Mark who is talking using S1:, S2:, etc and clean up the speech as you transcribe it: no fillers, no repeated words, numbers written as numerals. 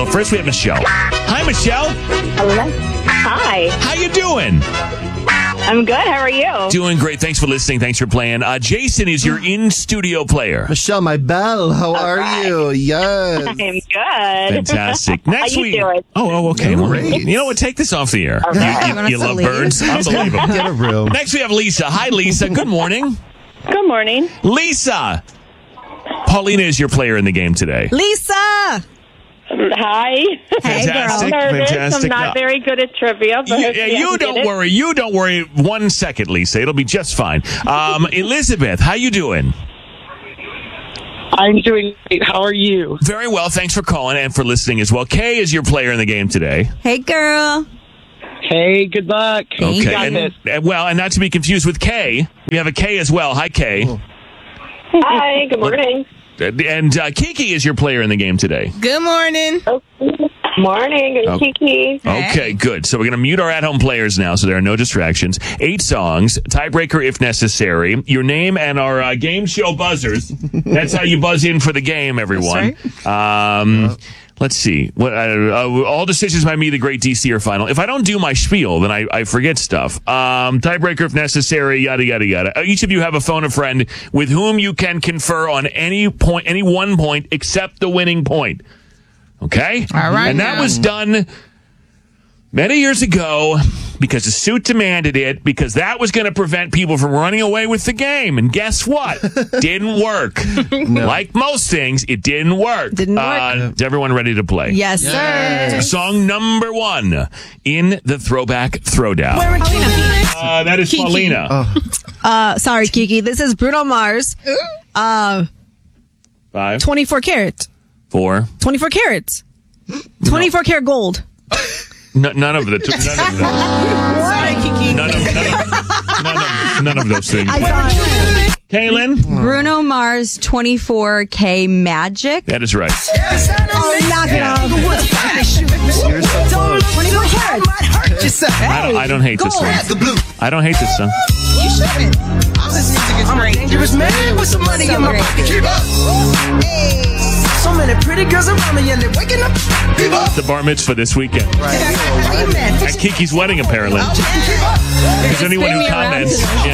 S1: First, we have Michelle. Hi, Michelle.
S2: Hello. Hi.
S1: How you doing?
S2: I'm good. How are you?
S1: Doing great. Thanks for listening. Thanks for playing. Jason is your in-studio player.
S3: Michelle, my belle, how are you? Yes.
S2: I'm good.
S1: Fantastic. Next
S2: How you
S1: week.
S2: doing?
S1: Oh, okay.
S3: Great.
S1: You know what? Take this off the air.
S2: Okay.
S1: You love birds. Unbelievable.
S3: Get a room.
S1: Next, we have Lisa. Hi, Lisa. Good morning.
S2: Good morning.
S1: Lisa. Paulina is your player in the game today.
S4: Lisa!
S2: Hi.
S4: Hey,
S1: Fantastic.
S2: I'm nervous.
S1: Fantastic.
S2: I'm not very good at trivia. But
S1: You don't worry. You don't worry 1 second, Lisa. It'll be just fine. Elizabeth, how you doing?
S5: I'm doing great. How are you?
S1: Very well. Thanks for calling and for listening as well. Kay is your player in the game today.
S4: Hey, girl.
S5: Hey, good luck.
S4: Thank
S1: Okay.
S4: you.
S1: And not to be confused with Kay, we have a Kay as well. Hi, Kay.
S2: Hi. Good morning.
S1: And Kiki is your player in the game today.
S4: Good morning.
S2: Morning. It's Kiki.
S1: Okay, good. So we're going to mute our at-home players now so there are no distractions. 8 songs, tiebreaker if necessary, your name and our game show buzzers. That's how you buzz in for the game, everyone. Let's see. What all decisions by me, the great DC, are final. If I don't do my spiel, then I forget stuff. Tiebreaker if necessary, yada, yada, yada. Each of you have a phone a friend with whom you can confer on any point, any 1 point, except the winning point. Okay?
S4: All right.
S1: And that was done many years ago because the suit demanded it, because that was going to prevent people from running away with the game. And guess what? Didn't work.
S3: No.
S1: Like most things, it didn't work.
S4: Didn't work.
S1: Is everyone ready to play?
S4: Yes, sir.
S1: Song number 1 in the Throwback Throwdown. That is
S4: Kiki.
S1: Paulina.
S4: Sorry, Kiki. This is Bruno Mars.
S1: 5,
S4: 24 carats.
S1: 4.
S4: 24 carats. 24 karat gold.
S1: None of the.
S4: Sorry, Kiki.
S1: None of those things.
S4: I thought.
S1: Kaylin?
S6: Bruno Mars 24K Magic.
S1: That is right.
S4: Oh, knock it off.
S3: You're so close.
S4: 24 carats.
S1: I don't hate this one. I don't hate this song.
S4: You shouldn't.
S7: I'm a dangerous man with some money in my pocket. Keep up. So many pretty girls around me and they're waking up. Keep up.
S1: The bar mitzvah this weekend.
S4: Amen.
S1: At Kiki's wedding, apparently.
S7: Keep up.
S1: Is anyone who
S4: Spin me around
S1: comments.
S4: today.